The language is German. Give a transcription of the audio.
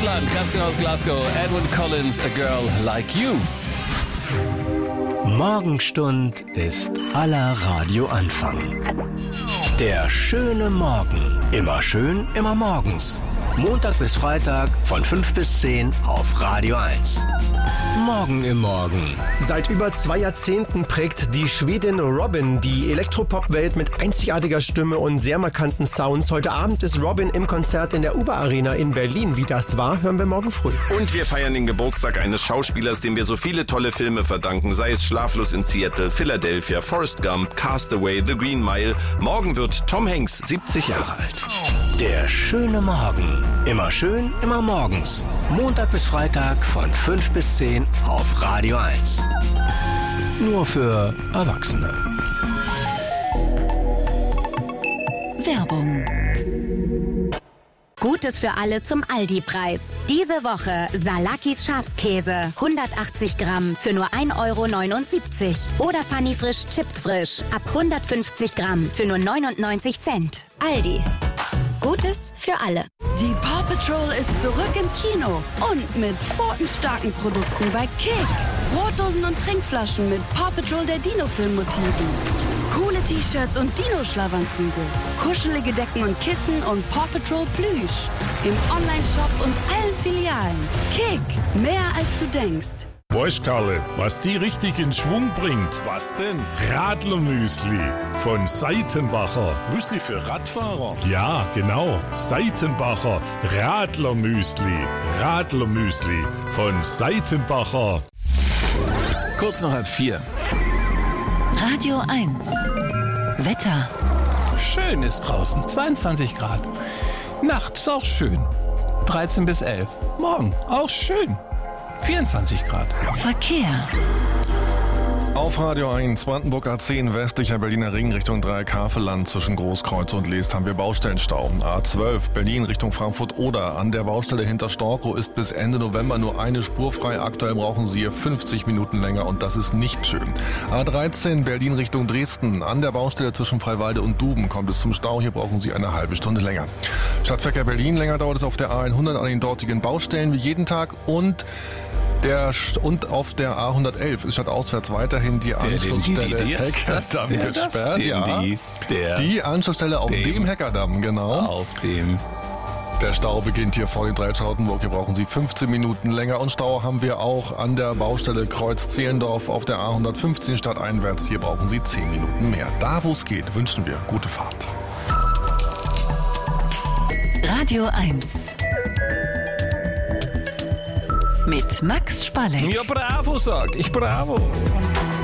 Schottland, ganz genau aus Glasgow. Edwin Collins, A Girl Like You. Morgenstund ist aller Radioanfang. Der schöne Morgen. Immer schön, immer morgens. Montag bis Freitag von 5 bis 10 auf Radio 1. Morgen im Morgen. Seit über 2 Jahrzehnten prägt die Schwedin Robyn die Elektropop-Welt mit einzigartiger Stimme und sehr markanten Sounds. Heute Abend ist Robyn im Konzert in der Uber-Arena in Berlin. Wie das war, hören wir morgen früh. Und wir feiern den Geburtstag eines Schauspielers, dem wir so viele tolle Filme verdanken, sei es Schlaflos in Seattle, Philadelphia, Forrest Gump, Castaway, The Green Mile. Morgen wird Tom Hanks 70 Jahre alt. Der schöne Morgen. Immer schön, immer morgens. Montag bis Freitag von 5 bis 10 auf Radio 1. Nur für Erwachsene. Werbung. Gutes für alle zum Aldi-Preis. Diese Woche Salakis Schafskäse, 180 Gramm für nur 1,79 € oder Funny Frisch Chips Frisch ab 150 Gramm für nur 99 Cent. Aldi. Gutes für alle. Die Paw Patrol ist zurück im Kino und mit pfotenstarken Produkten bei Kick. Brotdosen und Trinkflaschen mit Paw Patrol der Dino-Film-Motiven. Coole T-Shirts und Dino-Schlafanzüge. Kuschelige Decken und Kissen und Paw Patrol Plüsch. Im Online-Shop und allen Filialen. Kick, mehr als du denkst. Weißt Karle, was die richtig in Schwung bringt? Was denn? Radlermüsli von Seitenbacher. Müsli für Radfahrer? Ja, genau. Seitenbacher Radlermüsli. Radlermüsli von Seitenbacher. Kurz nach 3:30. Radio 1. Wetter. Schön ist draußen, 22 Grad. Nachts auch schön, 13 bis 11. Morgen auch schön, 24 Grad. Verkehr. Auf Radio 1, Brandenburg A10, westlicher Berliner Ring Richtung Dreieck-Havelland zwischen Großkreuz und Leest haben wir Baustellenstau. A12, Berlin Richtung Frankfurt-Oder. An der Baustelle hinter Storkow ist bis Ende November nur eine Spur frei. Aktuell brauchen Sie hier 50 Minuten länger und das ist nicht schön. A13, Berlin Richtung Dresden. An der Baustelle zwischen Freiwalde und Duben kommt es zum Stau. Hier brauchen Sie eine halbe Stunde länger. Stadtverkehr Berlin, länger dauert es auf der A100 an den dortigen Baustellen wie jeden Tag und auf der A111 ist stadtauswärts weiterhin die Anschlussstelle Heckerdamm gesperrt. Die Anschlussstelle auf dem Heckerdamm, genau. Auf dem. Der Stau beginnt hier vor dem Dreier Charlottenburg. Hier brauchen Sie 15 Minuten länger. Und Stau haben wir auch an der Baustelle Kreuz-Zehlendorf auf der A115 stadteinwärts. Hier brauchen Sie 10 Minuten mehr. Da, wo es geht, wünschen wir gute Fahrt. Radio 1. Mit Max Spalleck. Ja, bravo, sag ich, bravo.